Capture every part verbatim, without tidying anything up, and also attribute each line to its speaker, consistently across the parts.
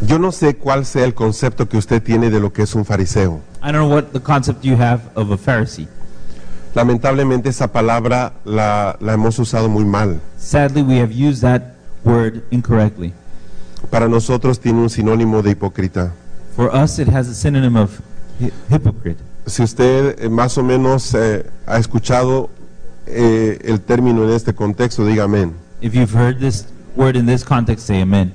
Speaker 1: Yo no sé cuál sea el concepto que usted tiene de lo que es un fariseo.
Speaker 2: I don't know what the concept you have of a Pharisee.
Speaker 1: Lamentablemente esa palabra la, la hemos usado muy mal.
Speaker 2: Sadly, we have used that word incorrectly.
Speaker 1: Para nosotros tiene un sinónimo de hipócrita.
Speaker 2: For us, it has a synonym of hi- hypocrite.
Speaker 1: Si usted eh, más o menos eh, ha escuchado eh, el término en este contexto, diga amén.
Speaker 2: If you've heard this word in this context, say amen.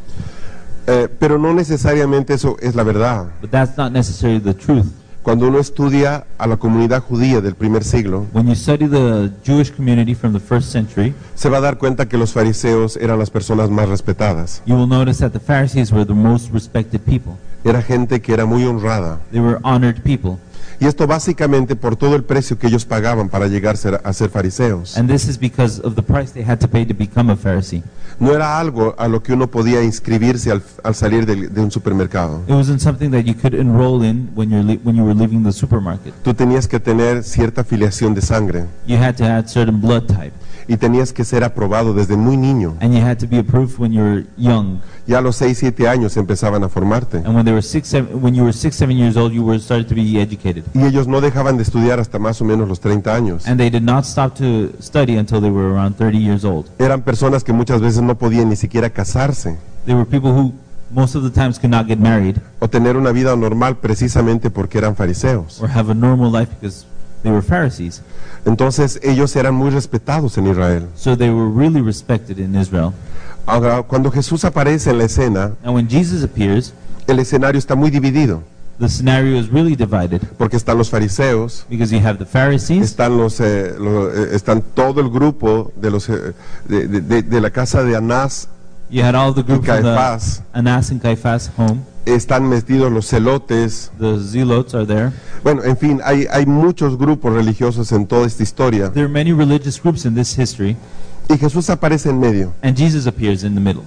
Speaker 1: Eh, pero no necesariamente eso es la verdad.
Speaker 2: But that's not necessarily the truth.
Speaker 1: Cuando uno estudia a la comunidad judía del primer siglo,
Speaker 2: When you study the Jewish community from the first century,
Speaker 1: se va a dar cuenta que los fariseos eran las personas más respetadas.
Speaker 2: you will notice that the Pharisees were the most respected people.
Speaker 1: Era gente que era muy honrada.
Speaker 2: They were honored people.
Speaker 1: Y esto básicamente por todo el precio que ellos pagaban para llegar a ser, a ser fariseos.
Speaker 2: And this is because of the price they had to pay to become a Pharisee.
Speaker 1: No era algo a lo que uno podía inscribirse al, al salir de, de un supermercado.
Speaker 2: It wasn't something that you could enroll in when you're le- when you were leaving the supermarket.
Speaker 1: Tú tenías que tener cierta filiación de sangre
Speaker 2: You had to have certain blood type,
Speaker 1: y tenías que ser aprobado desde muy niño.
Speaker 2: and you had to be approved when you were young.
Speaker 1: Ya a los seis, siete años empezaban a formarte.
Speaker 2: And when they were six, seven, when you were six, seven years old, you were started to be educated.
Speaker 1: Y ellos no dejaban de estudiar hasta más o menos los treinta años.
Speaker 2: And they did not stop to study until they were around thirty years old.
Speaker 1: Eran personas que muchas veces no podían ni siquiera casarse
Speaker 2: They were people who most of the times could not get married
Speaker 1: o tener una vida normal precisamente porque eran fariseos.
Speaker 2: or have a normal life because they were Pharisees.
Speaker 1: Entonces ellos eran muy respetados en Israel.
Speaker 2: So they were really respected in Israel.
Speaker 1: Ahora, cuando Jesús aparece en la escena,
Speaker 2: And when Jesus appears,
Speaker 1: el escenario está muy dividido,
Speaker 2: the scenario is really divided
Speaker 1: porque están los fariseos,
Speaker 2: because you have the Pharisees,
Speaker 1: están los, eh, lo- eh, están todo el grupo de los eh, de, de- de- de la casa de Anás,
Speaker 2: you had all the group from the
Speaker 1: Caifás.
Speaker 2: Annas and Caiaphas home.
Speaker 1: están metidos los celotes.
Speaker 2: The Zealots are there.
Speaker 1: Bueno, en fin, hay, hay muchos grupos religiosos en toda esta historia.
Speaker 2: There are many religious groups in this history,
Speaker 1: Y Jesús aparece en medio.
Speaker 2: and Jesus appears in the middle.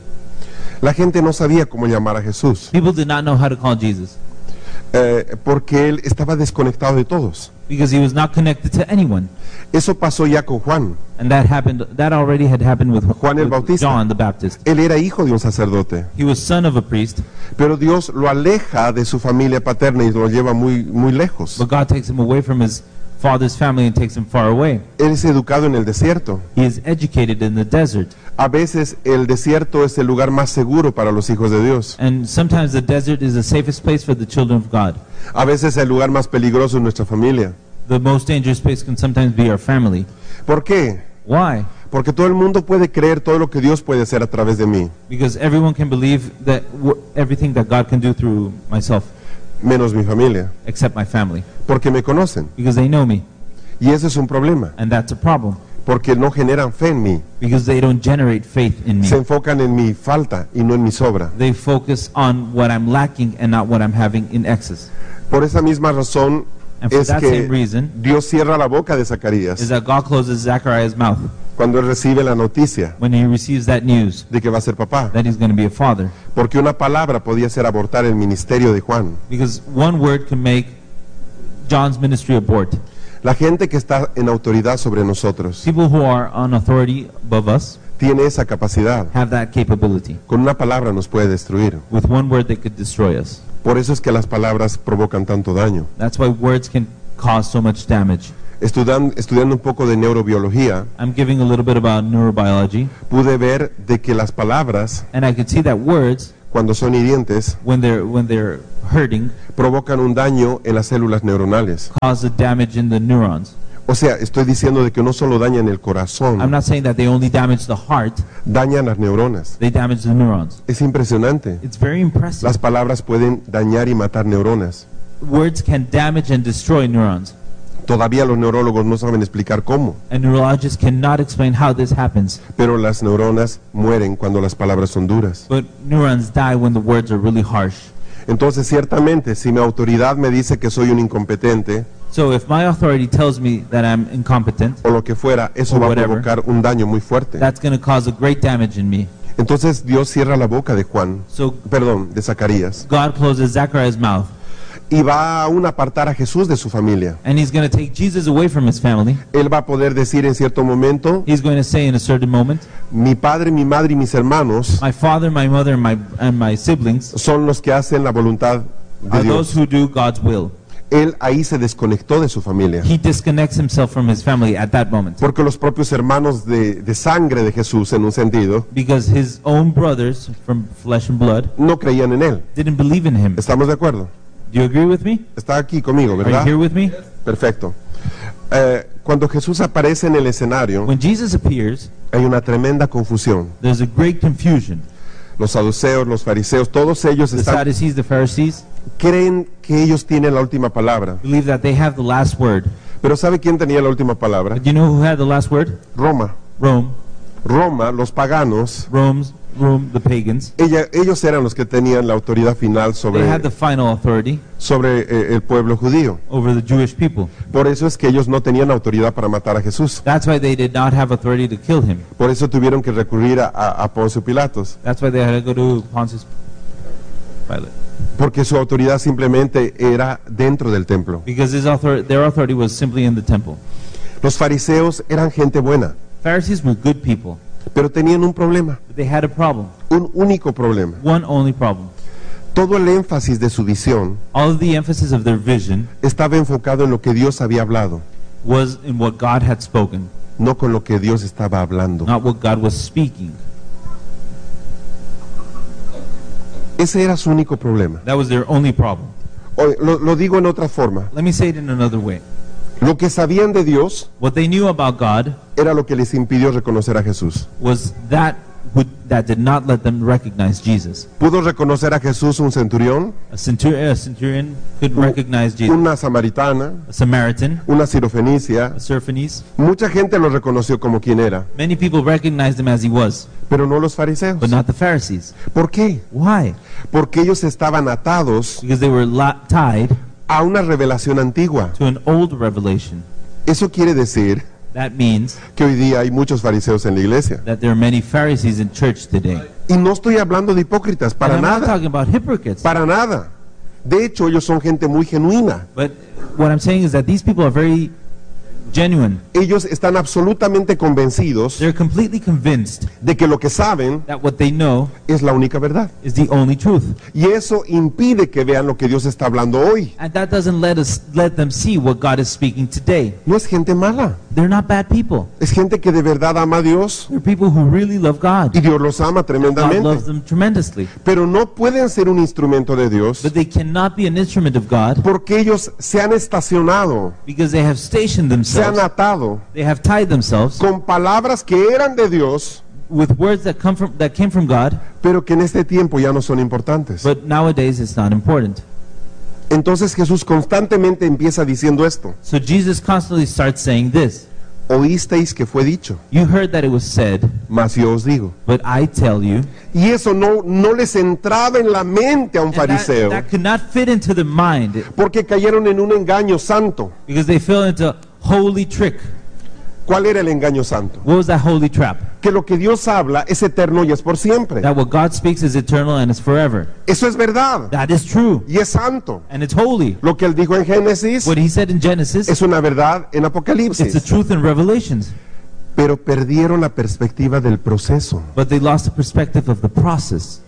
Speaker 1: La gente no sabía cómo llamar a Jesús,
Speaker 2: People did not know how to call Jesus
Speaker 1: eh, porque él estaba desconectado de todos.
Speaker 2: because he was not connected to anyone.
Speaker 1: Eso pasó ya con Juan.
Speaker 2: And that happened. That already had happened with,
Speaker 1: Juan el
Speaker 2: with
Speaker 1: Bautista.
Speaker 2: John the Baptist.
Speaker 1: Él era hijo de un sacerdote,
Speaker 2: He was son of a priest,
Speaker 1: pero Dios lo aleja de su familia paterna y lo lleva muy, muy lejos.
Speaker 2: but God takes him away from his father's family and takes him far away.
Speaker 1: Él es educado en el desierto.
Speaker 2: He is educated in the desert,
Speaker 1: A veces el desierto es el lugar más seguro para los hijos de Dios.
Speaker 2: and sometimes the desert is the safest place for the children of God.
Speaker 1: A veces el lugar más peligroso es nuestra familia.
Speaker 2: The most dangerous place can sometimes be our family.
Speaker 1: ¿Por qué?
Speaker 2: Why?
Speaker 1: Porque todo el mundo puede creer todo lo que Dios puede hacer a través de mí,
Speaker 2: Because everyone can believe that w- everything that God can do through myself,
Speaker 1: menos mi familia,
Speaker 2: except my family,
Speaker 1: porque me conocen.
Speaker 2: because they know me,
Speaker 1: Y ese es un problema,
Speaker 2: and that's a problem.
Speaker 1: porque no generan fe en mí.
Speaker 2: Because they don't generate faith in
Speaker 1: Se
Speaker 2: me.
Speaker 1: enfocan en mi falta y no en mi sobra.
Speaker 2: They focus on what I'm lacking and not what I'm having in excess.
Speaker 1: Por esa misma razón
Speaker 2: And for
Speaker 1: es
Speaker 2: that
Speaker 1: que
Speaker 2: same reason
Speaker 1: Dios cierra la boca de
Speaker 2: is
Speaker 1: Zacarías
Speaker 2: that God closes Zechariah's mouth
Speaker 1: cuando él recibe la noticia
Speaker 2: when he receives that news
Speaker 1: de que va a ser papá.
Speaker 2: that he's going to be a father.
Speaker 1: Porque una palabra podía ser abortar el ministerio de Juan.
Speaker 2: Because one word can make John's ministry abort.
Speaker 1: La gente que está en autoridad sobre nosotros
Speaker 2: People who are on authority above us
Speaker 1: tiene esa capacidad.
Speaker 2: have that capability.
Speaker 1: Con una palabra nos puede destruir.
Speaker 2: With one word, they could destroy us.
Speaker 1: Por eso es que las palabras provocan tanto daño.
Speaker 2: That's why words can cause so much damage.
Speaker 1: Estudian- estudiando un poco de neurobiología,
Speaker 2: I'm giving a little bit about neurobiology,
Speaker 1: pude ver de que las palabras,
Speaker 2: and I could see that words,
Speaker 1: cuando son hirientes,
Speaker 2: when they're when they're hurting,
Speaker 1: provocan un daño en las células neuronales.
Speaker 2: cause a damage in the neurons.
Speaker 1: O sea, estoy diciendo de que no solo dañan el
Speaker 2: I'm
Speaker 1: corazón,
Speaker 2: not saying that they only damage the heart,
Speaker 1: dañan las neuronas.
Speaker 2: they damage the neurons.
Speaker 1: Es impresionante.
Speaker 2: It's very impressive.
Speaker 1: Las palabras pueden dañar y matar neuronas.
Speaker 2: Words can damage and destroy neurons,
Speaker 1: Todavía los neurólogos no saben explicar cómo,
Speaker 2: and neurologists cannot explain how this happens.
Speaker 1: pero las neuronas mueren cuando las palabras son duras.
Speaker 2: But neurons die when the words are really harsh.
Speaker 1: Entonces, ciertamente, si mi autoridad me dice que soy un incompetente
Speaker 2: So if my authority tells me that I'm incompetent,
Speaker 1: o lo que fuera, eso
Speaker 2: Or
Speaker 1: va a
Speaker 2: whatever.
Speaker 1: provocar un daño muy fuerte.
Speaker 2: that's going to cause a great damage in me.
Speaker 1: Entonces Dios cierra la boca de Juan,
Speaker 2: So
Speaker 1: perdón, de Zacarías,
Speaker 2: God closes Zechariah's mouth,
Speaker 1: y va a aún apartar a Jesús de su familia.
Speaker 2: and he's going to take Jesus away from his family.
Speaker 1: Él va a poder decir en cierto momento,
Speaker 2: He's going to say in a certain moment,
Speaker 1: mi padre, mi madre y mis hermanos
Speaker 2: my father, my mother, and my, and my siblings
Speaker 1: son los que hacen la voluntad de
Speaker 2: are those
Speaker 1: Dios.
Speaker 2: who do God's will.
Speaker 1: Él ahí se desconectó de su familia.
Speaker 2: He disconnects himself from his family at that moment
Speaker 1: Porque los propios hermanos de, de sangre de Jesús, en un sentido,
Speaker 2: because his own brothers from flesh and blood
Speaker 1: no creían en Él.
Speaker 2: didn't believe in him.
Speaker 1: ¿Estamos de acuerdo?
Speaker 2: Do you agree with me?
Speaker 1: Está aquí conmigo,
Speaker 2: Are you
Speaker 1: ¿verdad?
Speaker 2: here with me?
Speaker 1: Perfecto. Eh, cuando Jesús aparece en el escenario,
Speaker 2: When Jesus appears,
Speaker 1: hay una tremenda confusión.
Speaker 2: there's a great confusion.
Speaker 1: Los saduceos, los fariseos, todos ellos
Speaker 2: The
Speaker 1: están,
Speaker 2: Sadducees, the Pharisees,
Speaker 1: creen que ellos tienen la última palabra.
Speaker 2: believe that they have the last word.
Speaker 1: Pero ¿sabe quién tenía la última palabra?
Speaker 2: But do you know who had the last word?
Speaker 1: Roma.
Speaker 2: Rome.
Speaker 1: Roma, los paganos,
Speaker 2: Rome's, Rome, the pagans.
Speaker 1: ella- ellos eran los que tenían la autoridad final
Speaker 2: They
Speaker 1: sobre,
Speaker 2: had the final authority
Speaker 1: sobre eh, el pueblo judío.
Speaker 2: over the Jewish people.
Speaker 1: Por eso es que ellos no tenían autoridad para matar a Jesús.
Speaker 2: That's why they did not have authority to kill him.
Speaker 1: Por eso tuvieron que recurrir a, a, a Poncio Pilatos.
Speaker 2: That's why they had to go to Pontius Pilate.
Speaker 1: Porque su autoridad simplemente era dentro del templo.
Speaker 2: Because his author, their authority was simply in the temple.
Speaker 1: Los fariseos eran gente buena,
Speaker 2: Pharisees were good people,
Speaker 1: pero tenían un problema,
Speaker 2: but they had a problem.
Speaker 1: un único problema.
Speaker 2: One only problem.
Speaker 1: Todo el énfasis de su visión
Speaker 2: All of the emphasis of their vision
Speaker 1: estaba enfocado en lo que Dios había hablado,
Speaker 2: was in what God had spoken,
Speaker 1: no con lo que Dios estaba hablando.
Speaker 2: not what God was speaking.
Speaker 1: Ese era su único problema.
Speaker 2: That was their only problem.
Speaker 1: O- lo, lo digo en otra forma.
Speaker 2: Let me say it in another way.
Speaker 1: Lo que sabían de Dios
Speaker 2: What they knew about God
Speaker 1: era lo que les impidió reconocer a Jesús.
Speaker 2: was that would, that did not let them recognize Jesus.
Speaker 1: ¿Pudo reconocer a Jesús un centurión,
Speaker 2: A, centur- a centurion could recognize Jesus.
Speaker 1: una samaritana,
Speaker 2: A Samaritan,
Speaker 1: una sirofenicia?
Speaker 2: a Syrophoenician.
Speaker 1: Mucha gente lo reconoció como quien era,
Speaker 2: Many people recognized him as he was,
Speaker 1: pero no los fariseos.
Speaker 2: but not the Pharisees.
Speaker 1: ¿Por qué?
Speaker 2: Why?
Speaker 1: Porque ellos estaban atados
Speaker 2: Because they were lo- tied
Speaker 1: a una revelación antigua.
Speaker 2: to an old revelation.
Speaker 1: Eso quiere decir
Speaker 2: That means
Speaker 1: que hoy día hay muchos fariseos en la iglesia.
Speaker 2: that there are many Pharisees in church today.
Speaker 1: Y no estoy hablando de hipócritas, para
Speaker 2: And I'm not
Speaker 1: nada,
Speaker 2: talking about hypocrites.
Speaker 1: para nada. De hecho, ellos son gente muy genuina.
Speaker 2: But what I'm saying is that these people are very genuine.
Speaker 1: Ellos están absolutamente convencidos
Speaker 2: They're completely convinced
Speaker 1: de que lo que saben
Speaker 2: that what they know
Speaker 1: es la única verdad.
Speaker 2: is the only truth.
Speaker 1: Y eso impide que vean lo que Dios está hablando hoy.
Speaker 2: And that doesn't let us let them see what God is speaking today.
Speaker 1: No es gente mala,
Speaker 2: They're not bad people.
Speaker 1: es gente que de verdad ama a Dios
Speaker 2: They're people who really love God.
Speaker 1: y Dios los ama
Speaker 2: God loves
Speaker 1: tremendamente.
Speaker 2: them tremendously.
Speaker 1: Pero no pueden ser un instrumento de Dios
Speaker 2: But they cannot be an instrument of God
Speaker 1: porque ellos se han estacionado,
Speaker 2: because they have stationed
Speaker 1: se han
Speaker 2: themselves,
Speaker 1: atado
Speaker 2: they have tied themselves
Speaker 1: con palabras que eran de Dios,
Speaker 2: with words that come from that came from God,
Speaker 1: pero que en este tiempo ya no son importantes.
Speaker 2: but nowadays it's not important.
Speaker 1: Entonces Jesús constantemente empieza diciendo esto:
Speaker 2: So Jesus constantly starts saying this.
Speaker 1: oísteis que fue dicho,
Speaker 2: You heard that it was said,
Speaker 1: mas yo os digo.
Speaker 2: but I tell you.
Speaker 1: Y eso no, no les entraba en la mente a un
Speaker 2: And that,
Speaker 1: fariseo,
Speaker 2: that could not fit into the mind
Speaker 1: porque cayeron en un engaño santo.
Speaker 2: because they fell into holy trick.
Speaker 1: ¿Cuál era el engaño santo?
Speaker 2: What was that holy trap?
Speaker 1: Que lo que Dios habla es eterno y es por siempre.
Speaker 2: That what God speaks is eternal and is forever.
Speaker 1: Eso es verdad
Speaker 2: That is true
Speaker 1: y es santo.
Speaker 2: and it's holy.
Speaker 1: Lo que él dijo en Génesis
Speaker 2: What he said in Genesis,
Speaker 1: es una verdad en
Speaker 2: it's the
Speaker 1: Apocalipsis.
Speaker 2: truth in Revelations.
Speaker 1: Pero perdieron la perspectiva del proceso.
Speaker 2: But they lost the perspective of the process.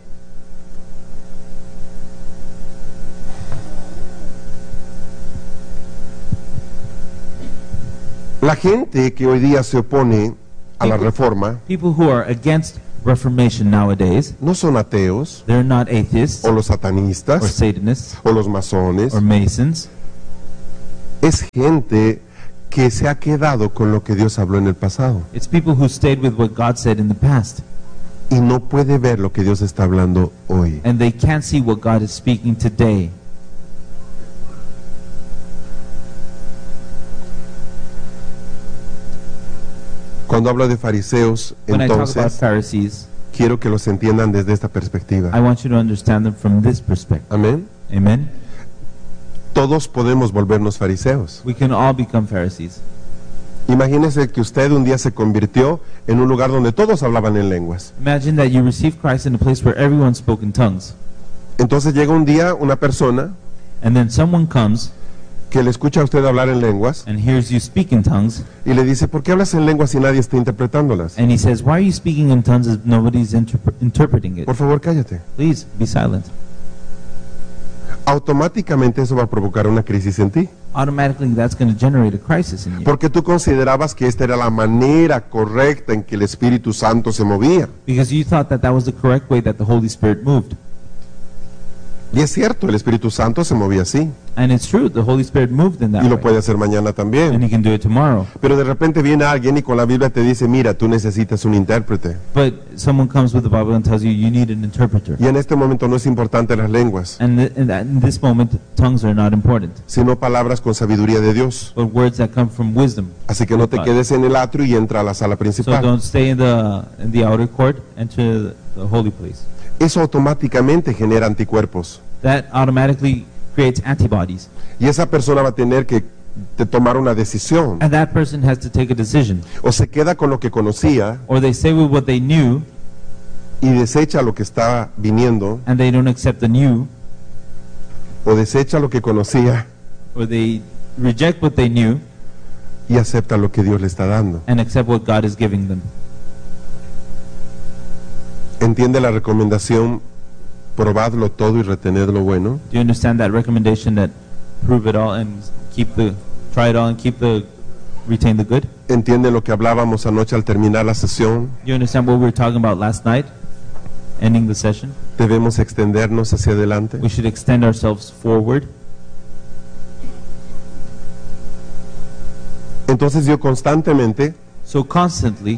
Speaker 1: La gente que hoy día se opone a la reforma
Speaker 2: People who are against Reformation nowadays,
Speaker 1: no son ateos
Speaker 2: they're not atheists
Speaker 1: o los
Speaker 2: or
Speaker 1: satanistas
Speaker 2: Satanists
Speaker 1: o los masones.
Speaker 2: or Masons.
Speaker 1: Es gente que se ha quedado con lo que Dios habló en el pasado
Speaker 2: It's people who stayed with what God said in the past.
Speaker 1: y no puede ver lo que Dios está hablando hoy.
Speaker 2: And they can't see what God is speaking today.
Speaker 1: Cuando hablo de fariseos,
Speaker 2: When I talk about
Speaker 1: entonces
Speaker 2: Pharisees,
Speaker 1: quiero que los entiendan desde esta perspectiva.
Speaker 2: I want you to understand them from this perspective.
Speaker 1: Amén.
Speaker 2: Amen?
Speaker 1: Todos podemos volvernos fariseos.
Speaker 2: We can all become Pharisees.
Speaker 1: Imagínese que usted un día se convirtió en un lugar donde todos hablaban en lenguas.
Speaker 2: Imagine that you received Christ in a place where everyone spoke in tongues.
Speaker 1: Entonces llega un día una persona
Speaker 2: And then someone comes
Speaker 1: que le escucha a usted hablar en lenguas
Speaker 2: and hears you speak in tongues,
Speaker 1: y le dice, ¿por qué hablas en lenguas si nadie está interpretándolas?
Speaker 2: and he says, "Why are you speaking in tongues if nobody's interp- interpreting it?
Speaker 1: Por favor, cállate.
Speaker 2: Please be silent."
Speaker 1: Automáticamente eso va a provocar una crisis en ti,
Speaker 2: Automatically, that's going to generate a crisis in you
Speaker 1: porque tú considerabas que esta era la manera correcta en que el Espíritu Santo se movía.
Speaker 2: because you thought that that was the correct way that the Holy Spirit moved.
Speaker 1: Y es cierto, el Espíritu Santo se movía así,
Speaker 2: And it's true, the Holy Spirit moved in that
Speaker 1: y lo
Speaker 2: way,
Speaker 1: puede hacer mañana
Speaker 2: and
Speaker 1: también.
Speaker 2: He can do it tomorrow.
Speaker 1: Pero de repente viene alguien y con la Biblia te dice, mira, tú necesitas un intérprete.
Speaker 2: But someone comes with the Bible and tells you you need an interpreter.
Speaker 1: Y en este momento no es importante las lenguas,
Speaker 2: And th- in, that, in this moment, tongues are not important,
Speaker 1: sino palabras con sabiduría de Dios.
Speaker 2: but words that come from wisdom.
Speaker 1: Así que no te quedes en el atrio y entra a la sala
Speaker 2: So
Speaker 1: principal.
Speaker 2: don't stay in the in the outer court, enter the, the holy place.
Speaker 1: Eso automáticamente genera anticuerpos.
Speaker 2: That automatically creates antibodies,
Speaker 1: Y esa persona va a tener que te tomar una decisión.
Speaker 2: and that person has to take a decision.
Speaker 1: O se queda con lo que conocía
Speaker 2: Or they stay with what they knew,
Speaker 1: y desecha lo que está viniendo,
Speaker 2: and they don't accept the new,
Speaker 1: o desecha lo que conocía
Speaker 2: or they reject what they knew
Speaker 1: y acepta lo que Dios le está dando.
Speaker 2: and accept what God is giving them.
Speaker 1: ¿Entiende la recomendación? Probadlo todo y retened lo bueno.
Speaker 2: Do you understand that recommendation that prove it all and keep the try it all and keep the retain the good?
Speaker 1: ¿Entiende lo que hablábamos anoche al terminar la sesión?
Speaker 2: Do you understand what we were talking about last night, ending the session?
Speaker 1: Debemos extendernos hacia adelante.
Speaker 2: We should extend ourselves forward.
Speaker 1: Entonces yo constantemente
Speaker 2: So constantly,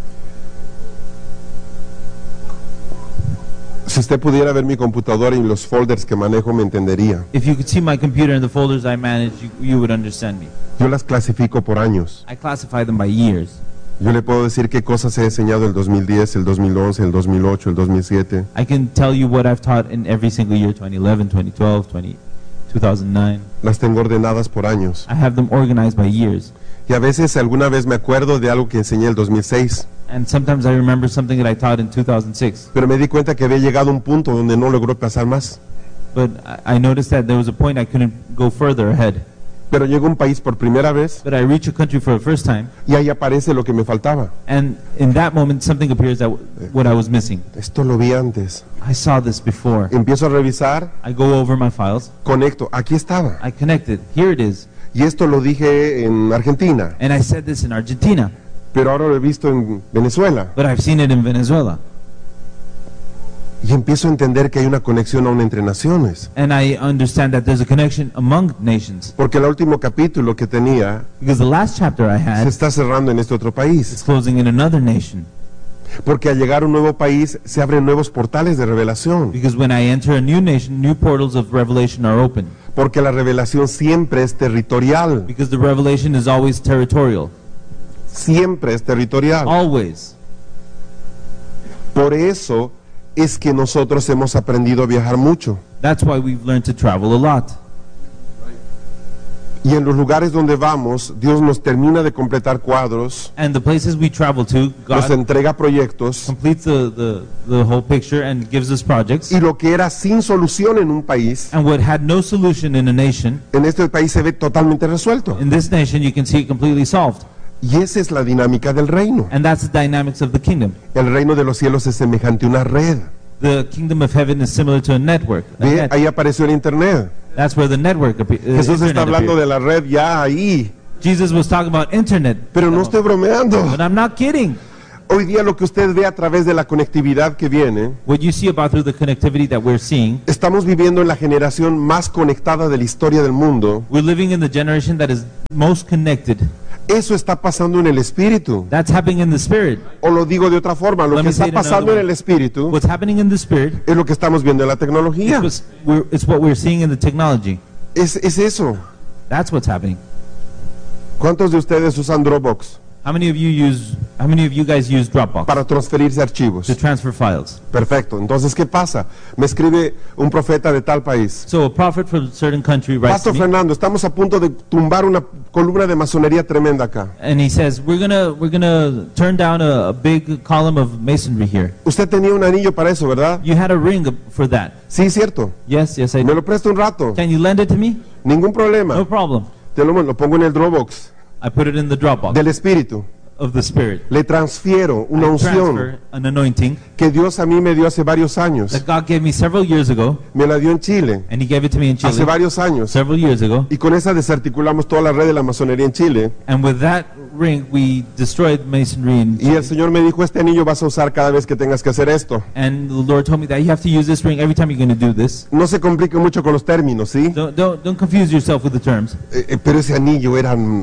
Speaker 1: si usted pudiera ver mi computadora y los folders que manejo, me entendería.
Speaker 2: if you could see my computer and the folders I manage, you, you would understand me.
Speaker 1: Yo las clasifico por años.
Speaker 2: I classify them by years.
Speaker 1: Yo le puedo decir qué cosas he enseñado el dos mil diez, el dos mil once, el dos mil ocho, el dos mil siete.
Speaker 2: I can tell you what I've taught in every single year, twenty eleven, twenty twelve, twenty, two thousand nine.
Speaker 1: Las tengo ordenadas por años.
Speaker 2: I have them organized by years.
Speaker 1: Y a veces alguna vez me acuerdo de algo que enseñé el dos mil seis,
Speaker 2: And sometimes I remember something that I taught in two thousand six.
Speaker 1: pero me di cuenta que había llegado a un punto donde no logró pasar más.
Speaker 2: But I I noticed that there was a point I couldn't go further ahead.
Speaker 1: Pero llego a un país por primera vez
Speaker 2: But I reach a country for the first time,
Speaker 1: y ahí aparece lo que me faltaba.
Speaker 2: and in that moment something appears that w- what I was missing.
Speaker 1: Esto lo vi antes.
Speaker 2: I saw this before.
Speaker 1: Empiezo a revisar,
Speaker 2: I go over my files.
Speaker 1: conecto, aquí estaba.
Speaker 2: I connected. Here it is.
Speaker 1: Y esto lo dije en Argentina,
Speaker 2: And I said this in Argentina,
Speaker 1: pero ahora lo he visto en Venezuela.
Speaker 2: but I've seen it in Venezuela.
Speaker 1: Y empiezo a entender que hay una conexión aún entre naciones.
Speaker 2: And I understand that there's a connection among nations.
Speaker 1: Porque el último capítulo que tenía
Speaker 2: Because the last chapter I
Speaker 1: se
Speaker 2: had
Speaker 1: está cerrando en este otro
Speaker 2: is
Speaker 1: país.
Speaker 2: closing in another nation.
Speaker 1: Porque al llegar a un nuevo país se abren nuevos portales de revelación.
Speaker 2: Because when I enter a new nation, new portals of revelation are open.
Speaker 1: Porque la revelación siempre es territorial.
Speaker 2: Because the revelation is always territorial.
Speaker 1: Siempre es territorial.
Speaker 2: Always.
Speaker 1: Por eso es que nosotros hemos aprendido a viajar mucho.
Speaker 2: That's why we've learned to travel a lot.
Speaker 1: Y en los lugares donde vamos, Dios nos termina de completar cuadros,
Speaker 2: And the places we travel to,
Speaker 1: nos
Speaker 2: God
Speaker 1: entrega proyectos.
Speaker 2: completes the, the, the whole picture and gives us projects.
Speaker 1: Y lo que era sin solución en un país,
Speaker 2: And what had no solution in a nation,
Speaker 1: en este país se ve totalmente resuelto.
Speaker 2: in this nation you can see it completely solved.
Speaker 1: Y esa es la dinámica del reino.
Speaker 2: And that's the dynamics of the kingdom.
Speaker 1: El reino de los cielos es semejante a una red.
Speaker 2: The kingdom of heaven is similar to a network. a
Speaker 1: Ve,
Speaker 2: net.
Speaker 1: ahí apareció el internet.
Speaker 2: That's where the network appe- uh,
Speaker 1: Jesús
Speaker 2: internet
Speaker 1: está hablando
Speaker 2: appeared.
Speaker 1: de la red ya ahí.
Speaker 2: Jesus was talking about internet.
Speaker 1: Pero no estoy bromeando.
Speaker 2: But I'm not kidding.
Speaker 1: Hoy día lo que usted ve a través de la conectividad que viene,
Speaker 2: What you see about through the connectivity that we're seeing,
Speaker 1: estamos viviendo en la generación más conectada de la historia del mundo.
Speaker 2: we're living in the generation that is most connected.
Speaker 1: Eso está pasando en el espíritu.
Speaker 2: That's happening in the spirit.
Speaker 1: O lo digo de otra forma, lo
Speaker 2: Let
Speaker 1: que
Speaker 2: me say
Speaker 1: está
Speaker 2: it another
Speaker 1: pasando en
Speaker 2: way.
Speaker 1: el espíritu
Speaker 2: What's happening in the spirit
Speaker 1: es lo que estamos viendo en la
Speaker 2: is
Speaker 1: tecnología.
Speaker 2: what's, we're, it's what we're seeing in the technology.
Speaker 1: Es, es eso.
Speaker 2: That's what's happening.
Speaker 1: ¿Cuántos de ustedes usan Dropbox?
Speaker 2: How many of you use? How many of you guys use Dropbox
Speaker 1: para transferirse archivos.
Speaker 2: to transfer files?
Speaker 1: Perfecto. Entonces, ¿qué pasa? Me escribe un profeta de tal país.
Speaker 2: So a prophet from a certain country writes
Speaker 1: Pastor
Speaker 2: to me,
Speaker 1: Fernando, estamos a punto de tumbar una columna de masonería tremenda acá.
Speaker 2: and he says, "We're gonna we're gonna turn down a, a big column of masonry here.
Speaker 1: Usted tenía un anillo para eso, ¿verdad?
Speaker 2: You had a ring for that."
Speaker 1: Sí, cierto.
Speaker 2: Yes, yes, I
Speaker 1: Me
Speaker 2: do.
Speaker 1: lo presta un rato.
Speaker 2: Can you lend it to me?
Speaker 1: Ningún problema.
Speaker 2: No problem.
Speaker 1: Te lo, lo pongo en el Dropbox
Speaker 2: I put it in the Dropbox
Speaker 1: del Espíritu.
Speaker 2: of the Spirit.
Speaker 1: Le transfiero una
Speaker 2: I
Speaker 1: unción
Speaker 2: transfer an anointing
Speaker 1: que Dios a mí me dio hace varios años.
Speaker 2: that God gave me several years ago,
Speaker 1: Me la dio en Chile
Speaker 2: and He gave it to me in
Speaker 1: hace
Speaker 2: Chile
Speaker 1: varios años.
Speaker 2: several years ago.
Speaker 1: Y con esa desarticulamos toda la red de la masonería en Chile.
Speaker 2: And with that ring, we destroyed masonry in
Speaker 1: Y el
Speaker 2: Chile.
Speaker 1: Señor me dijo, este anillo vas a usar cada vez que tengas que hacer esto.
Speaker 2: And the Lord told me that you have to use this ring every time you're going to do this.
Speaker 1: No se complique mucho con los términos, ¿sí?
Speaker 2: Don't, don't, don't confuse yourself with the terms.
Speaker 1: Eh, eh, pero ese anillo era... mm,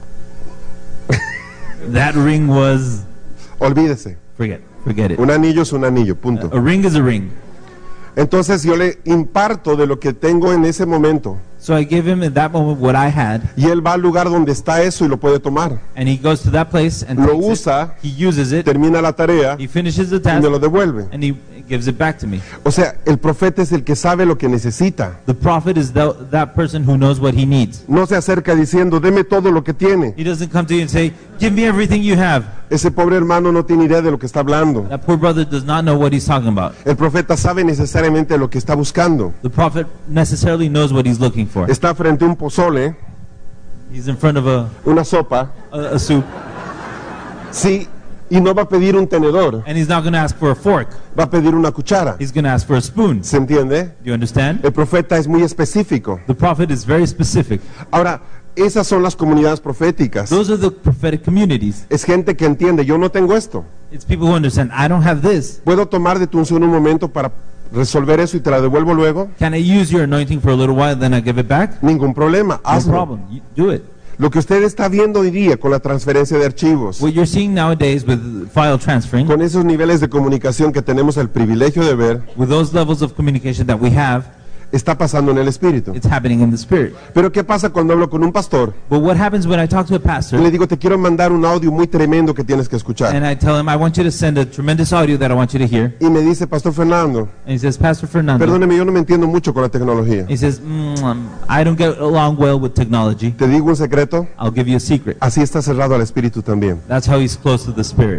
Speaker 2: That ring was,
Speaker 1: olvídese.
Speaker 2: forget, forget it.
Speaker 1: Un anillo es un anillo, punto.
Speaker 2: A ring is a ring.
Speaker 1: Entonces yo le imparto de lo que tengo en ese momento.
Speaker 2: So I give him at that moment what I had,
Speaker 1: Y él va al lugar donde está eso y lo puede tomar.
Speaker 2: and he goes to that place and
Speaker 1: Lo
Speaker 2: takes
Speaker 1: usa,
Speaker 2: it. He uses it,
Speaker 1: termina la tarea
Speaker 2: he finishes the
Speaker 1: y
Speaker 2: task,
Speaker 1: me lo devuelve.
Speaker 2: and he gives it back to me.
Speaker 1: O sea, el profeta es el que sabe lo que necesita.
Speaker 2: The prophet is the, that person who knows what he needs.
Speaker 1: No se acerca diciendo, deme todo lo que tiene.
Speaker 2: He doesn't come to you and say, "Give me everything you have."
Speaker 1: Ese pobre hermano no tiene idea de lo que está hablando.
Speaker 2: That poor brother does not know what he's talking about.
Speaker 1: El profeta sabe necesariamente lo que está buscando.
Speaker 2: The prophet necessarily knows what he's looking for.
Speaker 1: Está frente a un pozole,
Speaker 2: He's in front of a,
Speaker 1: una sopa,
Speaker 2: a, a soup,
Speaker 1: sí, y no va a pedir un tenedor,
Speaker 2: and he's not going to ask for a fork.
Speaker 1: va a pedir una cuchara.
Speaker 2: He's going to ask for a spoon.
Speaker 1: ¿Se entiende?
Speaker 2: Do you understand?
Speaker 1: El profeta es muy específico.
Speaker 2: The prophet is very specific.
Speaker 1: Ahora, esas son las comunidades proféticas.
Speaker 2: Those are the prophetic communities.
Speaker 1: Es gente que entiende, yo no tengo esto.
Speaker 2: It's people who understand, I don't have this.
Speaker 1: ¿Puedo tomar de tu unción un momento para resolver eso y te la devuelvo luego?
Speaker 2: Can I use your anointing for a little while, then I give it back?
Speaker 1: Ningún problema,
Speaker 2: No
Speaker 1: hazlo.
Speaker 2: problem. You do it.
Speaker 1: Lo que usted está viendo hoy día con la transferencia de archivos,
Speaker 2: What you're seeing nowadays with file transferring,
Speaker 1: con esos niveles de comunicación que tenemos el privilegio de ver,
Speaker 2: with those levels of communication that we have,
Speaker 1: está pasando en el Espíritu.
Speaker 2: it's happening in the spirit.
Speaker 1: Pero ¿qué pasa cuando hablo con un pastor?
Speaker 2: But what happens when I talk to a
Speaker 1: Y
Speaker 2: pastor
Speaker 1: le digo, te quiero mandar un audio muy tremendo que tienes que escuchar.
Speaker 2: and I tell him, I want you to send a tremendous audio that I want you to hear.
Speaker 1: Y me dice, Pastor Fernando,
Speaker 2: And he says, Pastor Fernando,
Speaker 1: perdóneme, yo no me entiendo mucho con la tecnología.
Speaker 2: he says, mm, um, I don't get along well with technology.
Speaker 1: Te digo un secreto,
Speaker 2: I'll give you a secret.
Speaker 1: así está cerrado al Espíritu también.
Speaker 2: That's how he's close to the spirit.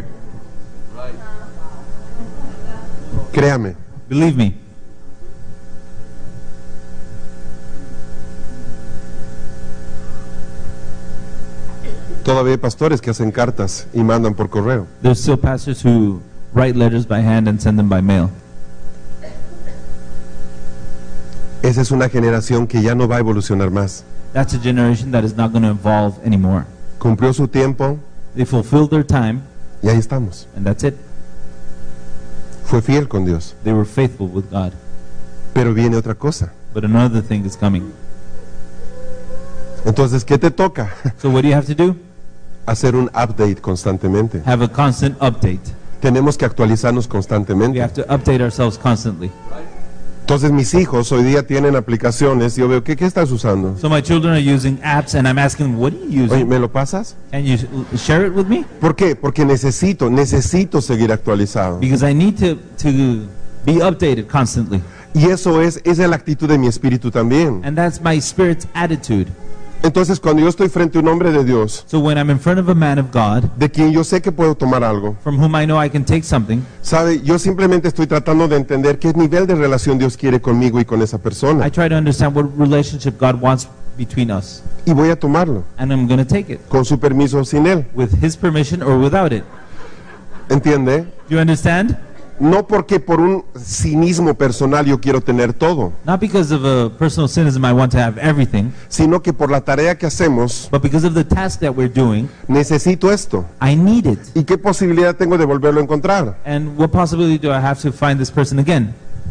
Speaker 1: Créame.
Speaker 2: Believe me.
Speaker 1: Todavía hay pastores que hacen cartas y mandan por correo.
Speaker 2: There's still pastors who write letters by hand and send them by mail.
Speaker 1: Esa es una generación que ya no va a evolucionar más.
Speaker 2: That's a generation that is not going to evolve anymore.
Speaker 1: Cumplió su tiempo
Speaker 2: They fulfilled their time,
Speaker 1: y ahí estamos.
Speaker 2: and that's it.
Speaker 1: Fue fiel con Dios.
Speaker 2: They were faithful with God.
Speaker 1: Pero viene otra cosa.
Speaker 2: But another thing is coming.
Speaker 1: Entonces, ¿qué te toca?
Speaker 2: So what do you have to do?
Speaker 1: Hacer un update constantemente.
Speaker 2: Have a constant update.
Speaker 1: Tenemos que actualizarnos
Speaker 2: We
Speaker 1: constantemente.
Speaker 2: have to update ourselves constantly.
Speaker 1: Entonces, mis hijos hoy día tienen aplicaciones y yo veo, ¿qué, qué estás usando?
Speaker 2: So my children are using apps, and I'm asking them, what are you
Speaker 1: Oye,
Speaker 2: using?
Speaker 1: ¿me lo pasas?
Speaker 2: Can you sh- share it with me?
Speaker 1: ¿Por qué? Porque necesito, necesito seguir actualizado.
Speaker 2: Because I need to, to be updated constantly.
Speaker 1: Y eso es, esa es la actitud de mi espíritu también.
Speaker 2: And that's my spirit's attitude.
Speaker 1: Entonces, cuando yo estoy frente a un hombre de Dios,
Speaker 2: So when I'm in front of a man of God,
Speaker 1: de quien yo sé que puedo tomar algo,
Speaker 2: from whom I know I can take something,
Speaker 1: sabe, yo simplemente estoy tratando de entender qué nivel de relación Dios quiere conmigo y con esa
Speaker 2: I
Speaker 1: persona.
Speaker 2: try to understand what relationship God wants between us.
Speaker 1: Y voy a tomarlo,
Speaker 2: And I'm going to take it,
Speaker 1: con su permiso o sin él.
Speaker 2: with his permission or without it.
Speaker 1: ¿Entiende?
Speaker 2: Do you understand?
Speaker 1: No porque por un cinismo personal yo quiero tener todo,
Speaker 2: Not because of a personal cynicism I want to have everything,
Speaker 1: sino que por la tarea que hacemos,
Speaker 2: but because of the task that we're doing,
Speaker 1: necesito esto.
Speaker 2: I need it.
Speaker 1: ¿Y qué posibilidad tengo de volverlo a encontrar?
Speaker 2: And what possibility do I have to find this person again?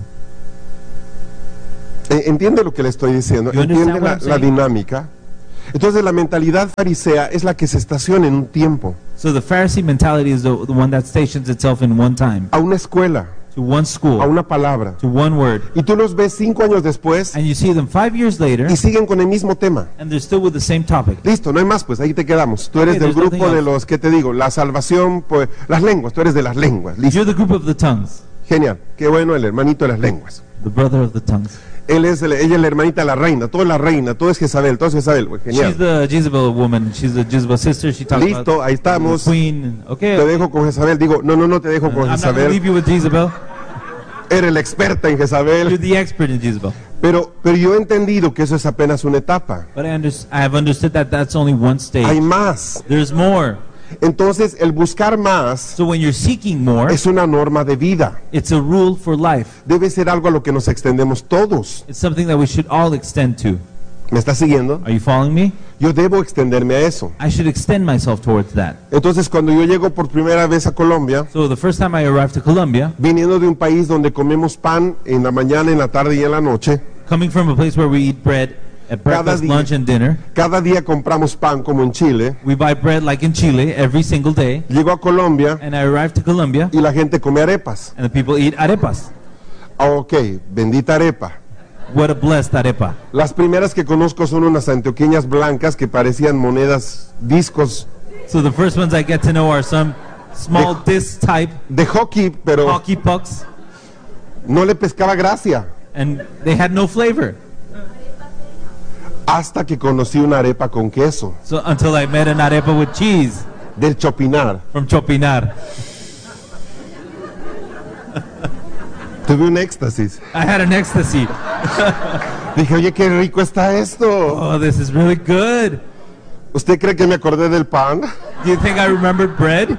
Speaker 1: Eh, ¿Entiende lo que le estoy diciendo?
Speaker 2: You
Speaker 1: ¿Entiende
Speaker 2: understand
Speaker 1: la,
Speaker 2: what I'm
Speaker 1: la
Speaker 2: saying?
Speaker 1: dinámica? Entonces la mentalidad farisea es la que se estaciona en un tiempo,
Speaker 2: So the Pharisee mentality is the, the one that stations itself in one time,
Speaker 1: a una escuela,
Speaker 2: to one school,
Speaker 1: a una palabra.
Speaker 2: to one word,
Speaker 1: Y tú los ves cinco años después
Speaker 2: and you see them five years later,
Speaker 1: y siguen con el mismo tema.
Speaker 2: and they're still with the same topic.
Speaker 1: Listo, no hay más, pues ahí te quedamos. Tú eres
Speaker 2: Okay,
Speaker 1: del
Speaker 2: there's
Speaker 1: grupo
Speaker 2: nothing
Speaker 1: de
Speaker 2: else.
Speaker 1: los, ¿qué te digo? La salvación, pues, las lenguas, tú eres de las lenguas. Listo,
Speaker 2: You're the group of the tongues,
Speaker 1: genial. Qué bueno el hermanito de las lenguas.
Speaker 2: the brother of the tongues.
Speaker 1: Él es, el- ella es la hermanita de la reina, todo es la reina, todo es Jezabel, todo es Jezabel, pues,
Speaker 2: She's
Speaker 1: genial.
Speaker 2: the Jezebel woman. She's the Jezebel sister. She talks
Speaker 1: Listo,
Speaker 2: about
Speaker 1: ahí
Speaker 2: the
Speaker 1: estamos.
Speaker 2: queen. Okay,
Speaker 1: Te dejo con Jezabel, digo, no, no, no te dejo con
Speaker 2: I'm not going to leave
Speaker 1: Jezabel,
Speaker 2: you with Jezebel.
Speaker 1: eres la experta en
Speaker 2: You're
Speaker 1: Jezabel.
Speaker 2: the expert in Jezebel.
Speaker 1: Pero, pero yo he entendido que eso es apenas una etapa.
Speaker 2: But I, under, I have understood that that's only one
Speaker 1: Hay
Speaker 2: stage.
Speaker 1: más.
Speaker 2: There's more.
Speaker 1: Entonces, el buscar más
Speaker 2: So when you're seeking more,
Speaker 1: es una norma de vida.
Speaker 2: it's a rule for life.
Speaker 1: Debe ser algo a lo que nos extendemos todos.
Speaker 2: It's something that we should all extend to.
Speaker 1: ¿Me estás siguiendo?
Speaker 2: Are you following me?
Speaker 1: Yo debo extenderme a eso.
Speaker 2: I should extend myself towards that.
Speaker 1: Entonces, cuando yo llego por primera vez a Colombia,
Speaker 2: So the first time I arrived to Colombia,
Speaker 1: viniendo de un país donde comemos pan en la mañana, en la tarde y en la noche,
Speaker 2: coming from a place where we eat bread at breakfast,
Speaker 1: día.
Speaker 2: lunch, and dinner,
Speaker 1: cada día compramos pan como en Chile,
Speaker 2: we buy bread like in Chile every single day.
Speaker 1: llego a Colombia
Speaker 2: And I arrived to Colombia,
Speaker 1: y la gente come arepas.
Speaker 2: and the people eat arepas.
Speaker 1: Ah, ok, bendita arepa.
Speaker 2: What a blessed arepa.
Speaker 1: Las primeras que conozco son unas antioqueñas blancas que parecían monedas, discos
Speaker 2: So the first ones I get to know are some small disc type
Speaker 1: de hockey, pero
Speaker 2: hockey pucks,
Speaker 1: no le pescaba gracia.
Speaker 2: and they had no flavor.
Speaker 1: Hasta que conocí una arepa con queso,
Speaker 2: So until I met an arepa with cheese
Speaker 1: del Chopinar.
Speaker 2: from Chopinar.
Speaker 1: Tuve un éxtasis.
Speaker 2: I had an ecstasy.
Speaker 1: Dije, oye, qué rico está esto.
Speaker 2: Oh, this is really good.
Speaker 1: ¿Usted cree que me acordé del pan?
Speaker 2: Do you think I remembered bread?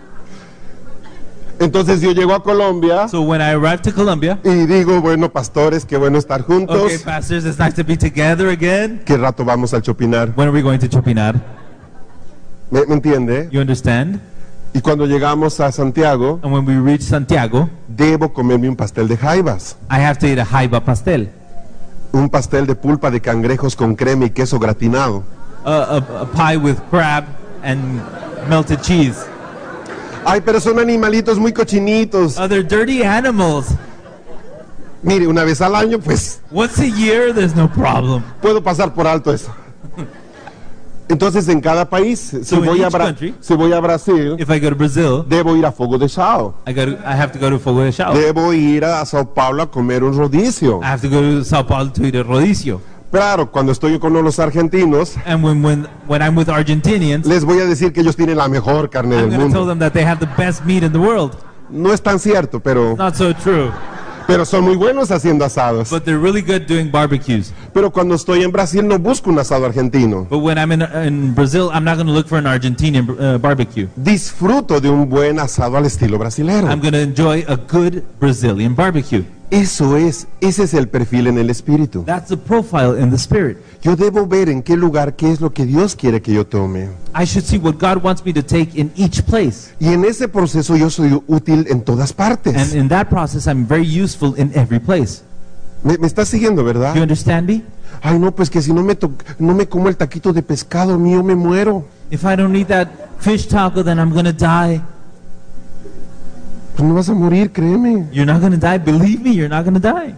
Speaker 1: Entonces yo llego a Colombia
Speaker 2: So when I arrived to Colombia,
Speaker 1: y digo, bueno, pastores, qué bueno estar juntos.
Speaker 2: okay, pastors, it's nice to be together again.
Speaker 1: ¿Qué rato vamos al Chopinar?
Speaker 2: When are we going to Chopinar?
Speaker 1: ¿Me, me entiende?
Speaker 2: You understand?
Speaker 1: Y cuando llegamos a Santiago,
Speaker 2: And when we reach Santiago,
Speaker 1: debo comerme un pastel de jaibas.
Speaker 2: I have to eat a jaiba pastel,
Speaker 1: Un pastel de pulpa de cangrejos con crema y queso gratinado.
Speaker 2: a, a, a pie with crab and melted cheese.
Speaker 1: Ay, pero son animalitos muy cochinitos.
Speaker 2: Other dirty animals.
Speaker 1: Mire, una vez al año, pues,
Speaker 2: Once a year, there's no problem.
Speaker 1: puedo pasar por alto eso. Entonces, en cada país, si,
Speaker 2: So in
Speaker 1: voy, a
Speaker 2: each
Speaker 1: Bra-
Speaker 2: country-
Speaker 1: si voy a Brasil,
Speaker 2: If I go to Brazil,
Speaker 1: debo ir a Fogo de Chao.
Speaker 2: I go to, I have to go to Fogo de Chao.
Speaker 1: Debo ir a Sao Paulo a comer un rodicio.
Speaker 2: I have to go to Sao Paulo to eat a rodicio.
Speaker 1: Claro, cuando estoy con los argentinos,
Speaker 2: And when, when, when I'm with Argentinians,
Speaker 1: les voy a decir que ellos tienen la mejor carne
Speaker 2: I'm
Speaker 1: del
Speaker 2: going to tell
Speaker 1: mundo.
Speaker 2: them that they have the best meat in the world.
Speaker 1: No es tan cierto, pero,
Speaker 2: Not so true.
Speaker 1: pero son muy buenos haciendo asados.
Speaker 2: But they're really good doing barbecues.
Speaker 1: Pero cuando estoy en Brasil no busco un asado argentino.
Speaker 2: But when I'm in, in Brazil, I'm not going to look for an Argentinian uh, barbecue.
Speaker 1: Disfruto de un buen asado al estilo brasilero.
Speaker 2: I'm going to enjoy a good Brazilian barbecue.
Speaker 1: Eso es, ese es el perfil en el espíritu.
Speaker 2: That's the profile in the spirit.
Speaker 1: Yo debo ver en qué lugar, qué es lo que Dios quiere que yo tome.
Speaker 2: I should see what God wants me to take in each place.
Speaker 1: Y en ese proceso yo soy útil en todas
Speaker 2: And
Speaker 1: partes.
Speaker 2: in that process, I'm very useful in every place.
Speaker 1: ¿Me, me estás siguiendo, verdad?
Speaker 2: You understand me?
Speaker 1: Ay, no, pues que si no me, to- no me como el taquito de pescado mío, me muero.
Speaker 2: If I don't eat that fish taco, then I'm going to die.
Speaker 1: Pues no vas a morir, créeme.
Speaker 2: You're not going to die. Believe me, you're not going to die.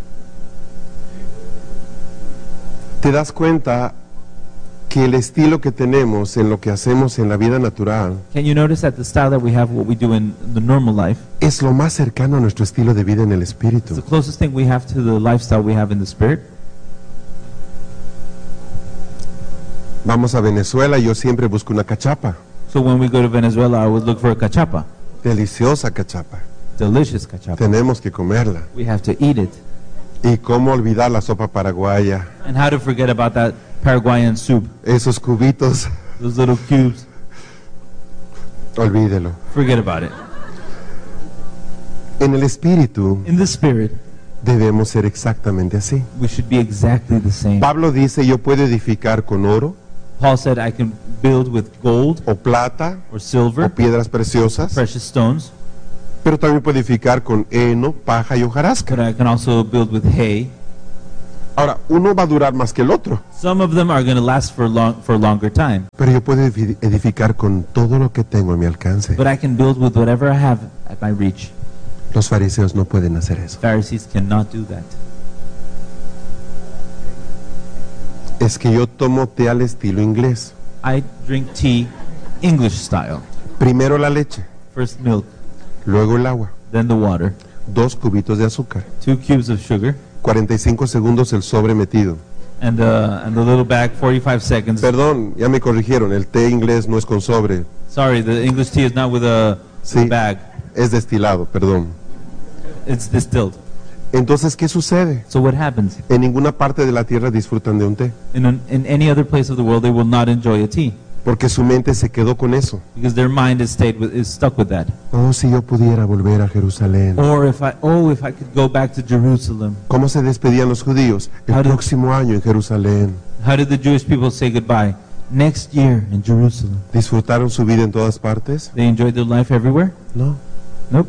Speaker 1: Te das cuenta que el estilo que tenemos en lo que hacemos en la vida natural
Speaker 2: Can you notice that the style that we have, what we do in the normal life,
Speaker 1: es lo más cercano a nuestro estilo de vida en el
Speaker 2: is the
Speaker 1: espíritu.
Speaker 2: closest thing we have to the lifestyle we have in the spirit?
Speaker 1: Vamos a Venezuela y yo siempre busco una cachapa.
Speaker 2: So when we go to Venezuela, I would look for a cachapa.
Speaker 1: Deliciosa cachapa.
Speaker 2: Delicious cachapa.
Speaker 1: Tenemos que comerla.
Speaker 2: We have to eat it.
Speaker 1: Y cómo olvidar la sopa paraguaya.
Speaker 2: And how to forget about that Paraguayan soup,
Speaker 1: Esos cubitos,
Speaker 2: those little cubes.
Speaker 1: olvídelo.
Speaker 2: Forget about it.
Speaker 1: En el espíritu
Speaker 2: In the spirit,
Speaker 1: debemos ser exactamente así.
Speaker 2: we should be exactly the same.
Speaker 1: Pablo dice, yo puedo edificar con oro
Speaker 2: Paul said, I can build with gold
Speaker 1: o plata
Speaker 2: or
Speaker 1: o
Speaker 2: silver,
Speaker 1: piedras preciosas,
Speaker 2: precious stones,
Speaker 1: pero también puedo edificar con heno, paja y hojarasca.
Speaker 2: but I can also build with hay.
Speaker 1: Ahora, uno va a durar más que el otro,
Speaker 2: Some of them are going to last for long for a longer time,
Speaker 1: pero yo puedo edifi- edificar con todo lo que tengo a mi alcance.
Speaker 2: but I can build with whatever I have at my reach.
Speaker 1: Los fariseos no pueden hacer eso.
Speaker 2: Pharisees cannot do that.
Speaker 1: Es que yo tomo té al estilo inglés.
Speaker 2: I drink tea English style.
Speaker 1: Primero la leche,
Speaker 2: First milk,
Speaker 1: luego el agua,
Speaker 2: then the water,
Speaker 1: dos cubitos de azúcar,
Speaker 2: two cubes of sugar,
Speaker 1: cuarenta y cinco segundos el sobre metido.
Speaker 2: and uh, and the little bag, forty-five seconds.
Speaker 1: Perdón, ya me corrigieron, el té inglés no es con sobre,
Speaker 2: Sorry, the English tea is not with a
Speaker 1: Sí.
Speaker 2: bag.
Speaker 1: es destilado, perdón.
Speaker 2: It's distilled.
Speaker 1: Entonces, ¿qué sucede?
Speaker 2: So what happens?
Speaker 1: En ninguna parte de la tierra disfrutan de un té,
Speaker 2: In an, in any other place of the world, they will not enjoy a tea
Speaker 1: porque su mente se quedó con eso.
Speaker 2: because their mind is stayed with, is stuck with that.
Speaker 1: Oh, si yo pudiera volver a Jerusalén.
Speaker 2: Or if I oh if I could go back to Jerusalem.
Speaker 1: ¿Cómo se despedían los judíos? El
Speaker 2: How did-
Speaker 1: próximo año en Jerusalén.
Speaker 2: How did the Jewish people say goodbye? Next year in Jerusalem.
Speaker 1: ¿Disfrutaron su vida en todas partes?
Speaker 2: They enjoyed their life everywhere?
Speaker 1: No,
Speaker 2: Nope.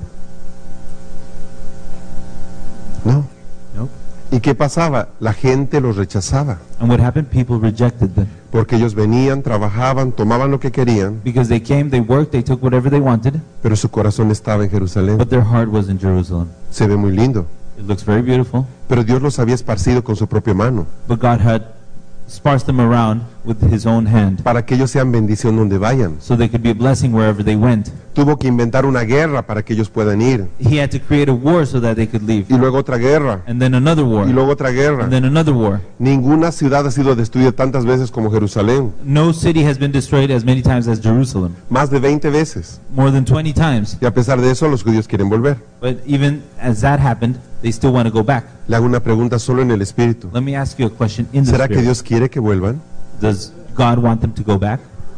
Speaker 1: no.
Speaker 2: Nope.
Speaker 1: ¿Y qué pasaba? La gente los rechazaba,
Speaker 2: And what happened? People rejected them
Speaker 1: porque ellos venían, trabajaban, tomaban lo que querían,
Speaker 2: because they came, they worked, they took whatever they wanted,
Speaker 1: pero su corazón estaba en Jerusalén.
Speaker 2: but their heart was in Jerusalem.
Speaker 1: Se ve muy lindo,
Speaker 2: It looks very beautiful,
Speaker 1: pero Dios los había esparcido con su propia mano,
Speaker 2: but God had sparsed them around with His own hand
Speaker 1: para que ellos sean bendición donde vayan.
Speaker 2: so they could be a blessing wherever they went.
Speaker 1: Tuvo que inventar una guerra para que ellos puedan ir,
Speaker 2: He had to create a war so that they could leave,
Speaker 1: y luego otra guerra,
Speaker 2: and then another war,
Speaker 1: y luego otra guerra.
Speaker 2: and then another war.
Speaker 1: Ninguna ciudad ha sido destruida tantas veces como Jerusalén,
Speaker 2: No city has been destroyed as many times as Jerusalem,
Speaker 1: más de veinte veces.
Speaker 2: more than twenty times.
Speaker 1: Y a pesar de eso, los judíos quieren volver.
Speaker 2: But even as that happened, they still want to go back.
Speaker 1: Le hago una pregunta solo en el espíritu.
Speaker 2: Let me ask you a question in the
Speaker 1: ¿Será que
Speaker 2: spirit.
Speaker 1: Dios quiere que vuelvan?
Speaker 2: Does God want them to go back?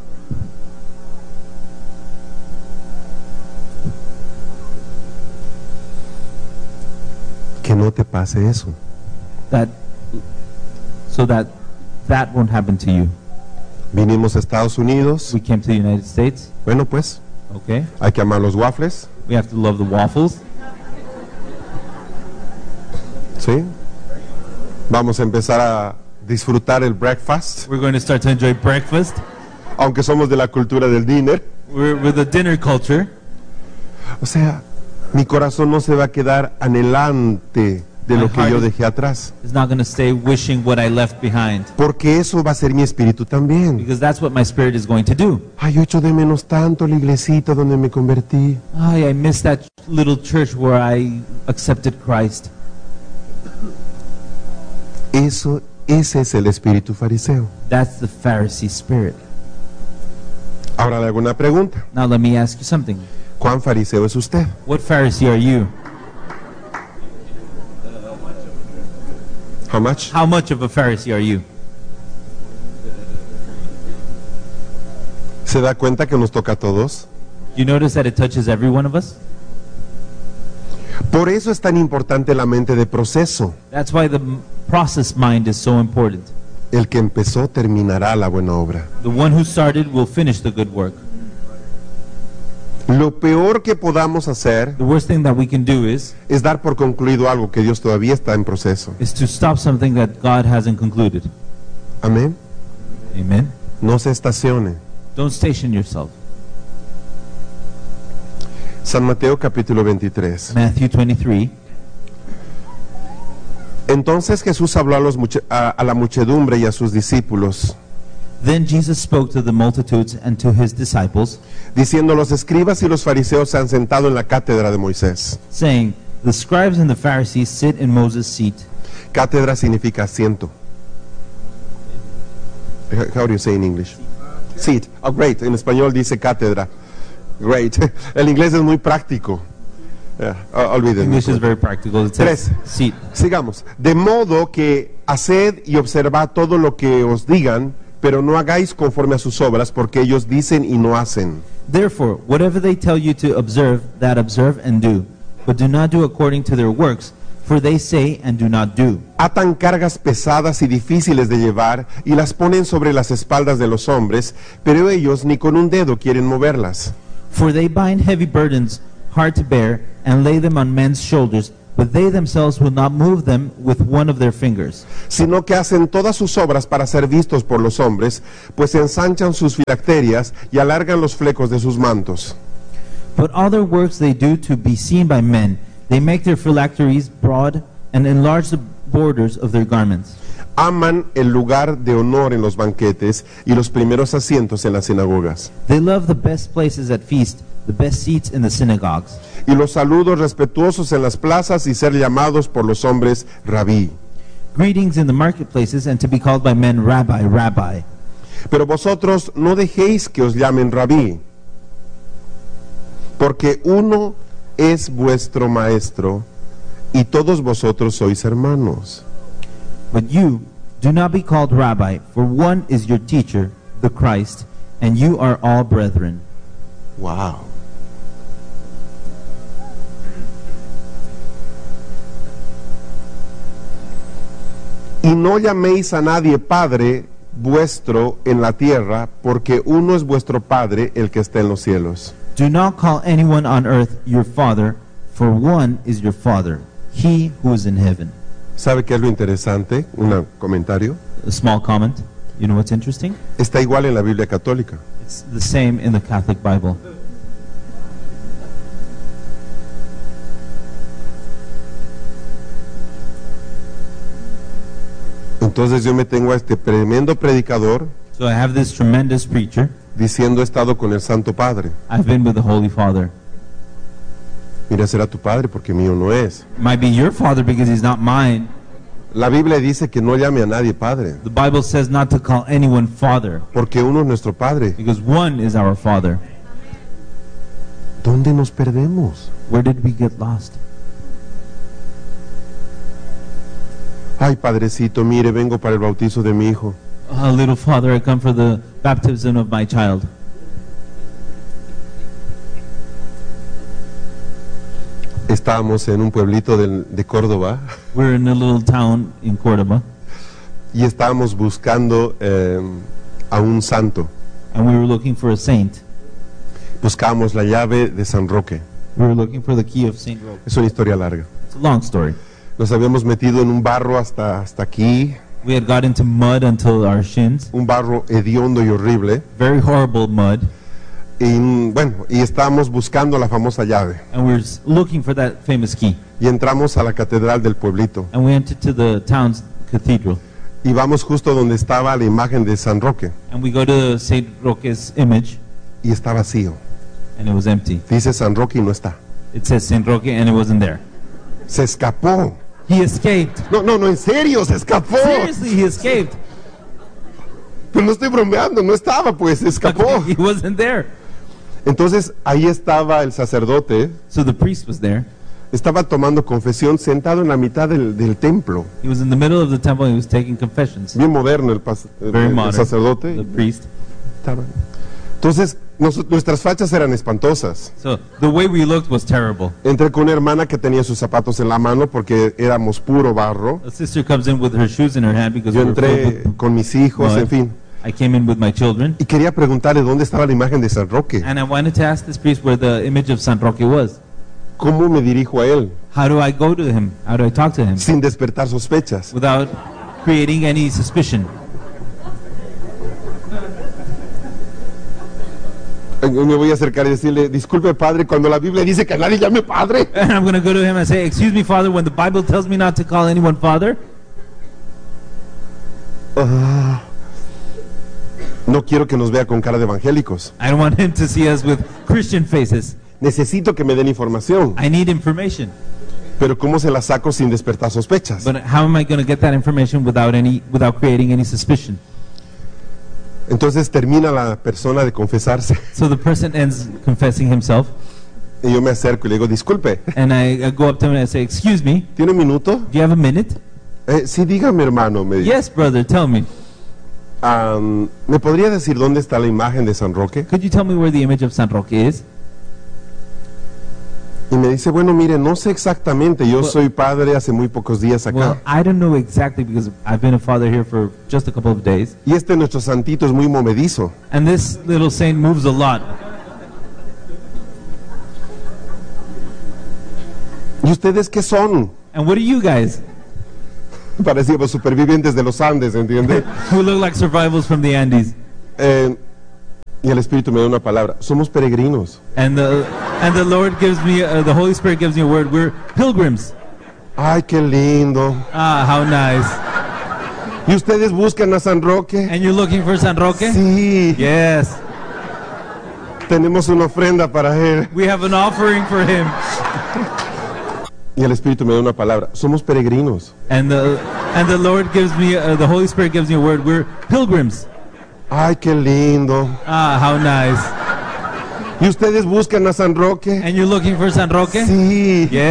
Speaker 1: Que no te pase eso.
Speaker 2: That so that that won't happen to you.
Speaker 1: Vinimos a Estados Unidos.
Speaker 2: We came to the United States,
Speaker 1: Bueno, pues,
Speaker 2: okay?
Speaker 1: hay que amar los waffles,
Speaker 2: We have to love the waffles.
Speaker 1: ¿sí? Vamos a empezar a disfrutar el breakfast,
Speaker 2: We're going to start to enjoy breakfast.
Speaker 1: aunque somos de la cultura del dinner.
Speaker 2: We're with the dinner culture.
Speaker 1: O sea, mi corazón no se va a quedar anhelante de lo
Speaker 2: My
Speaker 1: que
Speaker 2: heart
Speaker 1: yo
Speaker 2: is-
Speaker 1: dejé atrás,
Speaker 2: It's not going to stay wishing what I left behind
Speaker 1: porque eso va a ser mi espíritu también.
Speaker 2: because that's what my spirit is going to do.
Speaker 1: Ay, yo echo de menos tanto la iglesita donde me convertí.
Speaker 2: Ay, I miss that little church where I accepted Christ.
Speaker 1: Eso, ese es el espíritu fariseo.
Speaker 2: That's the Pharisee spirit.
Speaker 1: Ahora le hago una pregunta.
Speaker 2: Now let me ask you something.
Speaker 1: ¿Cuán fariseo es usted?
Speaker 2: What Pharisee are you?
Speaker 1: How much?
Speaker 2: How much of a Pharisee are you?
Speaker 1: ¿Se da cuenta que nos toca a todos?
Speaker 2: You notice that it touches every one of us?
Speaker 1: Por eso es tan importante la mente de proceso.
Speaker 2: That's why the m- process mind is so important.
Speaker 1: El que empezó terminará la buena obra.
Speaker 2: The one who started will finish the good work.
Speaker 1: Lo peor que podamos hacer
Speaker 2: The worst thing that we can do is
Speaker 1: es dar por concluido algo que Dios todavía está en proceso.
Speaker 2: is to stop something that God hasn't concluded.
Speaker 1: Amén.
Speaker 2: Amen.
Speaker 1: No se estacione.
Speaker 2: Don't station yourself.
Speaker 1: San Mateo capítulo veintitrés.
Speaker 2: Matthew twenty-three.
Speaker 1: Entonces Jesús habló a, los muche- a- a la muchedumbre y a sus discípulos,
Speaker 2: Then Jesus spoke to the multitudes and to his disciples,
Speaker 1: diciendo: los escribas y los fariseos se han sentado en la cátedra de Moisés.
Speaker 2: saying, The scribes and the Pharisees sit in Moses' seat.
Speaker 1: Cátedra significa asiento. How do you say in English? Seat. Oh, great. En español dice cátedra. Great. El inglés es muy práctico. Yeah, o- olvídenlo.
Speaker 2: English is very practical. It says
Speaker 1: Tres.
Speaker 2: seat.
Speaker 1: Sigamos. De modo que haced y observad todo lo que os digan, pero no hagáis conforme a sus obras, porque ellos dicen y no hacen.
Speaker 2: Therefore, whatever they tell you to observe, that observe and do. But do not do according to their works, for they say and do not do.
Speaker 1: Atan cargas pesadas y difíciles de llevar y las ponen sobre las espaldas de los hombres, pero ellos ni con un dedo quieren moverlas.
Speaker 2: For they bind heavy burdens hard to bear and lay them on men's shoulders, but they themselves will not move them with one of their fingers.
Speaker 1: Sino que hacen todas sus obras para ser vistos por los hombres, pues ensanchan sus filacterias y alargan los flecos de sus mantos.
Speaker 2: But all their works they do to be seen by men, They make their phylacteries broad and enlarge the borders of their garments.
Speaker 1: Aman el lugar de honor en los banquetes y los primeros asientos en las sinagogas.
Speaker 2: They love the best places at feast, the best seats in the synagogues,
Speaker 1: Y los saludos respetuosos en las plazas y ser llamados por los hombres rabí.
Speaker 2: greetings in the marketplaces, and to be called by men rabbi, rabbi.
Speaker 1: Pero vosotros no dejéis que os llamen rabí, porque uno es vuestro maestro y todos vosotros sois hermanos.
Speaker 2: But you do not be called rabbi, for one is your teacher, the Christ, and you are all brethren.
Speaker 1: Wow. Y no llaméis a nadie padre vuestro en la tierra, porque uno es vuestro Padre, el que está en los cielos.
Speaker 2: Do not call anyone on earth your father, for one is your Father, he who is in heaven.
Speaker 1: ¿Sabe qué es lo interesante? Un comentario.
Speaker 2: A small comment. You know what's interesting?
Speaker 1: Está igual en la Biblia católica.
Speaker 2: It's the same in the Catholic Bible.
Speaker 1: Entonces yo me tengo a este tremendo predicador
Speaker 2: So I have this tremendous preacher.
Speaker 1: diciendo he estado con el Santo Padre.
Speaker 2: I've been with the Holy Father.
Speaker 1: Mira, será tu padre porque mío no es.
Speaker 2: Might be your father because he's not mine.
Speaker 1: La Biblia dice que no llame a nadie padre,
Speaker 2: The Bible says not to call anyone father,
Speaker 1: porque uno es nuestro Padre.
Speaker 2: because one is our Father.
Speaker 1: ¿Dónde nos perdemos?
Speaker 2: Where did we get lost?
Speaker 1: Ay, Padrecito, mire, vengo para el bautizo de mi hijo.
Speaker 2: Oh, little Father, I come for the baptism of my child.
Speaker 1: Estábamos en un pueblito del- de Córdoba
Speaker 2: We're in a little town in Cordoba,
Speaker 1: y estábamos buscando eh, a un santo.
Speaker 2: and we were looking for a saint.
Speaker 1: Buscábamos la llave de San Roque.
Speaker 2: We were looking for the key of Saint Roque.
Speaker 1: Es una historia larga.
Speaker 2: It's a long story.
Speaker 1: Nos habíamos metido en un barro hasta, hasta aquí,
Speaker 2: We had got into mud until our shins,
Speaker 1: un barro hediondo y horrible.
Speaker 2: very horrible mud,
Speaker 1: Y bueno, y estábamos buscando la famosa llave.
Speaker 2: and we were s- looking for that famous key.
Speaker 1: Y entramos a la catedral del pueblito.
Speaker 2: And we entered to the town's cathedral,
Speaker 1: Y vamos justo donde estaba la imagen de San Roque.
Speaker 2: and we go to Saint Roque's image,
Speaker 1: Y está vacío.
Speaker 2: and it was empty.
Speaker 1: Dice San Roque y no está.
Speaker 2: It says Saint Roque, and it wasn't there.
Speaker 1: Se escapó.
Speaker 2: He escaped.
Speaker 1: No, no, no, en serio, se escapó.
Speaker 2: Seriously, he escaped.
Speaker 1: Pero no estoy bromeando, no estaba, pues, se escapó.
Speaker 2: He wasn't there.
Speaker 1: Entonces ahí estaba el sacerdote,
Speaker 2: So the priest was there.
Speaker 1: estaba tomando confesión sentado en la mitad del, del templo.
Speaker 2: He was in the middle of the temple. He was taking confessions.
Speaker 1: Bien moderno el, pas- el-
Speaker 2: Very
Speaker 1: el
Speaker 2: modern.
Speaker 1: sacerdote.
Speaker 2: The priest.
Speaker 1: Estaba. Entonces nos- nuestras fachas eran espantosas.
Speaker 2: So the way we looked was terrible.
Speaker 1: Entré con una hermana que tenía sus zapatos en la mano porque éramos puro barro.
Speaker 2: A sister comes in with her shoes in her hand because
Speaker 1: Yo
Speaker 2: we were
Speaker 1: entré
Speaker 2: filled with
Speaker 1: con mis hijos,
Speaker 2: mud.
Speaker 1: en fin.
Speaker 2: I came in with my children,
Speaker 1: Y quería preguntarle dónde estaba la imagen de San Roque.
Speaker 2: and I wanted to ask this priest where the image of San Roque was.
Speaker 1: ¿Cómo me dirijo a él
Speaker 2: How do I go to him? How do I talk to him
Speaker 1: sin despertar sospechas?
Speaker 2: without creating any suspicion?
Speaker 1: Eh, Me voy a acercar y decirle, disculpe padre, cuando la Biblia dice que a nadie llame padre.
Speaker 2: And I'm going to go to him and say, "Excuse me, Father, when the Bible tells me not to call anyone Father."
Speaker 1: Ah, no quiero que nos vea con cara de evangélicos.
Speaker 2: I don't want him to see us with Christian faces.
Speaker 1: Necesito que me den información.
Speaker 2: I need information.
Speaker 1: Pero ¿cómo se la saco sin despertar sospechas?
Speaker 2: But how am I going to get that information without any without creating any suspicion?
Speaker 1: Entonces termina la persona de confesarse
Speaker 2: So the person ends confessing himself,
Speaker 1: y yo me acerco y le digo, disculpe,
Speaker 2: and I, I go up to him and I say, "Excuse me,
Speaker 1: ¿tiene un minuto?
Speaker 2: do you have a minute?"
Speaker 1: Eh, sí, dígame hermano, me dice.
Speaker 2: "Yes, brother, tell me.
Speaker 1: Am, ¿me podría decir dónde está la imagen de San Roque?
Speaker 2: Could you tell me where the image of San Roque is?"
Speaker 1: Y me dice, bueno, mire, no sé exactamente, yo
Speaker 2: Well-
Speaker 1: soy padre hace muy pocos días
Speaker 2: Well,
Speaker 1: acá.
Speaker 2: I don't know exactly because I've been a father here for just a couple of days,
Speaker 1: Y este nuestro santito es muy movedizo.
Speaker 2: and this little saint moves a lot.
Speaker 1: ¿Y ustedes qué son?
Speaker 2: And what are you guys?
Speaker 1: Parecíamos supervivientes de los Andes, ¿entiende?
Speaker 2: Who look like survivals from the Andes.
Speaker 1: Eh, y el Espíritu me da una palabra, somos peregrinos.
Speaker 2: And the and the Lord gives me, uh, the Holy Spirit gives me a word. We're pilgrims.
Speaker 1: Ay, qué lindo.
Speaker 2: Ah, how nice.
Speaker 1: ¿Y ustedes buscan a San Roque?
Speaker 2: And you're looking for San Roque?
Speaker 1: Sí.
Speaker 2: Yes.
Speaker 1: Tenemos una ofrenda para él.
Speaker 2: We have an offering for him.
Speaker 1: Y el Espíritu me da una palabra. Somos peregrinos.
Speaker 2: And the and the Lord gives me, uh, the Holy Spirit gives me a word. We're pilgrims.
Speaker 1: Ay, qué lindo.
Speaker 2: Ah, how nice.
Speaker 1: ¿Y ustedes buscan a San Roque?
Speaker 2: And you're looking for San Roque?
Speaker 1: Sí.
Speaker 2: Yes.